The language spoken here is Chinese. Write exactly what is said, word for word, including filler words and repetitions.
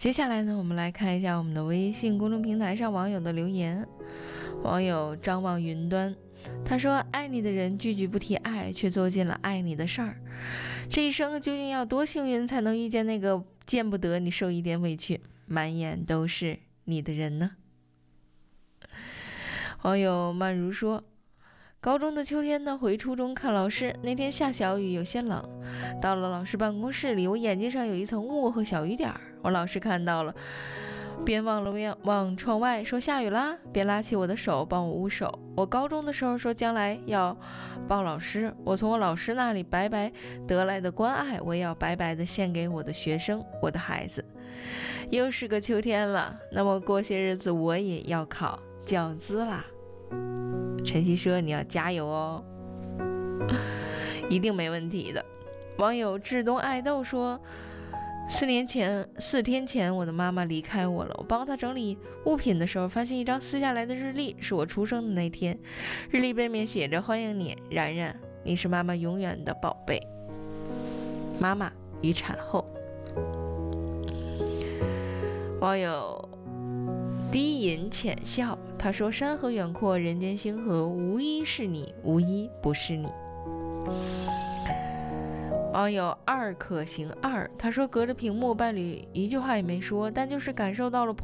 接下来呢，我们来看一下我们的微信公众平台上网友的留言。网友张望云端，他说：爱你的人句句不提爱，却做尽了爱你的事儿。这一生究竟要多幸运才能遇见那个见不得你受一点委屈，满眼都是你的人呢？网友曼如说，高中的秋天呢，回初中看老师，那天下小雨，有些冷。到了老师办公室里，我眼睛上有一层雾和小雨点儿，我老师看到了，边望了望望窗外，说下雨啦，边拉起我的手帮我捂手。我高中的时候说将来要报老师，我从我老师那里白白得来的关爱，我也要白白的献给我的学生，我的孩子。又是个秋天了，那么过些日子我也要考教资啦。晨曦说你要加油哦，一定没问题的。网友志东爱豆说，四年前四天前我的妈妈离开我了，我帮她整理物品的时候，发现一张撕下来的日历，是我出生的那天。日历背面写着，欢迎你冉冉，你是妈妈永远的宝贝。妈妈与产后。网友低吟浅笑，他说，山河远阔，人间星河，无一是你，无一不是你。网友二可行二，他说，隔着屏幕，伴侣一句话也没说，但就是感受到了